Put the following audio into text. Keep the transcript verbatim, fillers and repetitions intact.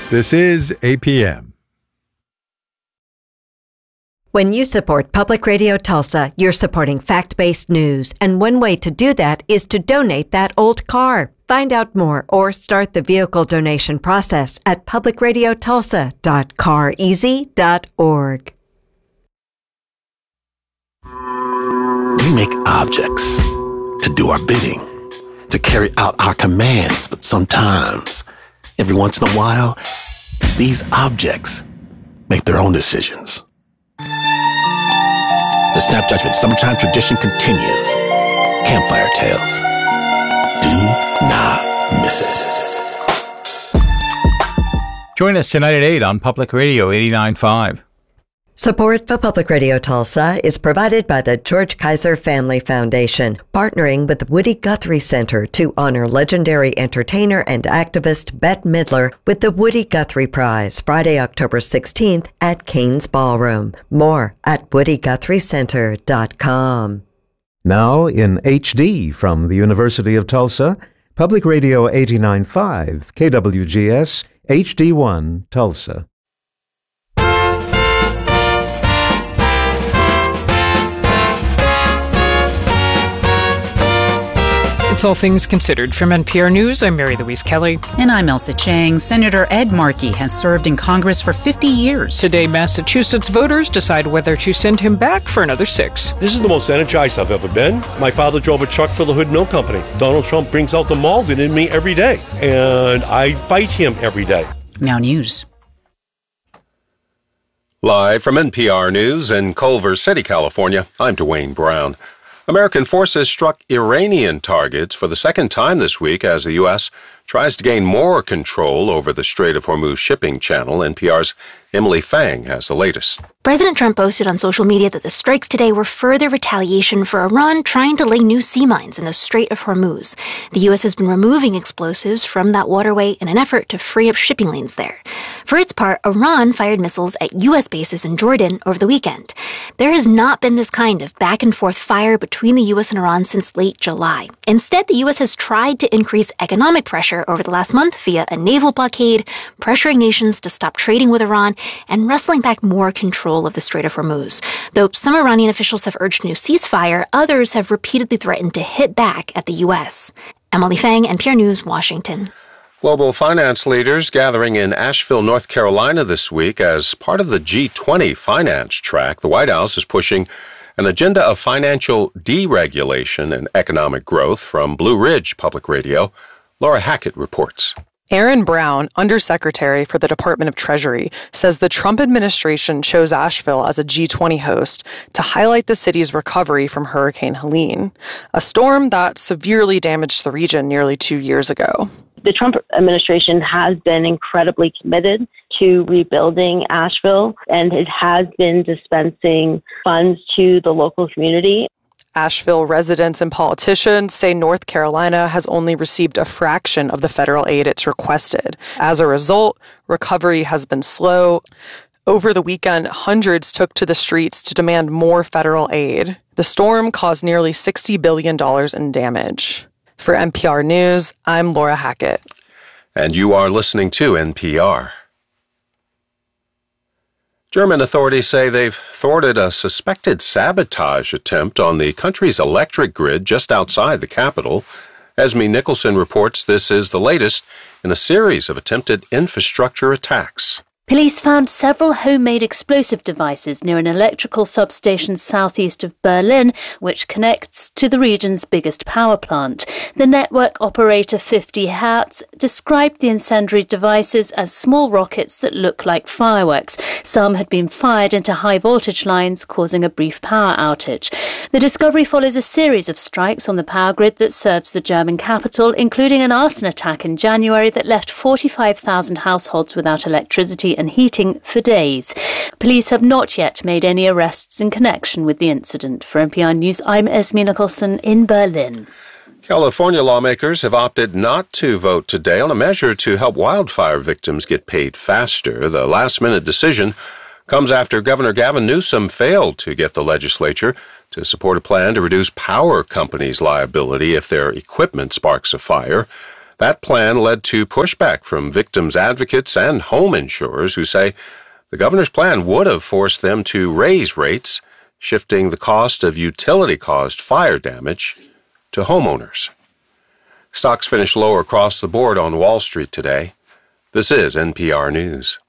This is A P M. When you support Public Radio Tulsa, you're supporting fact-based news, and one way to do that is to donate that old car. Find out more or start the vehicle donation process at public radio tulsa dot car easy dot org. We make objects to do our bidding, to carry out our commands, but sometimes, every once in a while, these objects make their own decisions. The Snap Judgment Summertime tradition continues. Campfire Tales. Do not miss it. Join us tonight at eight on Public Radio eighty-nine point five. Support for Public Radio Tulsa is provided by the George Kaiser Family Foundation, partnering with the Woody Guthrie Center to honor legendary entertainer and activist Bette Midler with the Woody Guthrie Prize, Friday, October sixteenth at Cain's Ballroom. More at woody guthrie center dot com. Now in H D from the University of Tulsa, Public Radio eighty-nine point five, K W G S, H D one, Tulsa. It's All Things Considered. From N P R News, I'm Mary Louise Kelly. And I'm Elsa Chang. Senator Ed Markey has served in Congress for fifty years. Today, Massachusetts voters decide whether to send him back for another six. This is the most energized I've ever been. My father drove a truck for the Hood Mill Company. Donald Trump brings out the Malden in me every day, and I fight him every day. Now News. Live from N P R News in Culver City, California, I'm Dwayne Brown. American forces struck Iranian targets for the second time this week as the U S tries to gain more control over the Strait of Hormuz shipping channel. N P R's Emily Fang has the latest. President Trump posted on social media that the strikes today were further retaliation for Iran trying to lay new sea mines in the Strait of Hormuz. The U S has been removing explosives from that waterway in an effort to free up shipping lanes there. For its part, Iran fired missiles at U S bases in Jordan over the weekend. There has not been this kind of back-and-forth fire between the U S and Iran since late July. Instead, the U S has tried to increase economic pressure over the last month via a naval blockade, pressuring nations to stop trading with Iran, and wrestling back more control of the Strait of Hormuz. Though some Iranian officials have urged a new ceasefire, others have repeatedly threatened to hit back at the U S. Emily Fang, N P R News, Washington. Global finance leaders gathering in Asheville, North Carolina this week as part of the G twenty finance track. The White House is pushing an agenda of financial deregulation and economic growth. From Blue Ridge Public Radio, Laura Hackett reports. Aaron Brown, Undersecretary for the Department of Treasury, says the Trump administration chose Asheville as a G twenty host to highlight the city's recovery from Hurricane Helene, a storm that severely damaged the region nearly two years ago. The Trump administration has been incredibly committed to rebuilding Asheville, and it has been dispensing funds to the local community. Asheville residents and politicians say North Carolina has only received a fraction of the federal aid it's requested. As a result, recovery has been slow. Over the weekend, hundreds took to the streets to demand more federal aid. The storm caused nearly sixty billion dollars in damage. For N P R News, I'm Laura Hackett. And you are listening to N P R. German authorities say they've thwarted a suspected sabotage attempt on the country's electric grid just outside the capital. Esme Nicholson reports this is the latest in a series of attempted infrastructure attacks. Police found several homemade explosive devices near an electrical substation southeast of Berlin, which connects to the region's biggest power plant. The network operator fifty hertz described the incendiary devices as small rockets that look like fireworks. Some had been fired into high-voltage lines, causing a brief power outage. The discovery follows a series of strikes on the power grid that serves the German capital, including an arson attack in January that left forty-five thousand households without electricity and heating for days. Police have not yet made any arrests in connection with the incident. For N P R News, I'm Esme Nicholson in Berlin. California lawmakers have opted not to vote today on a measure to help wildfire victims get paid faster. The last-minute decision comes after Governor Gavin Newsom failed to get the legislature to support a plan to reduce power companies' liability if their equipment sparks a fire. That plan led to pushback from victims' advocates and home insurers who say the governor's plan would have forced them to raise rates, shifting the cost of utility-caused fire damage to homeowners. Stocks finished lower across the board on Wall Street today. This is N P R News.